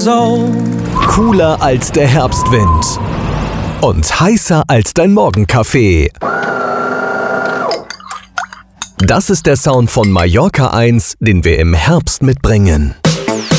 old. Cooler als der Herbstwind. Und heißer als dein Morgenkaffee. Das ist der Sound von Mallorca 1, den wir im Herbst mitbringen.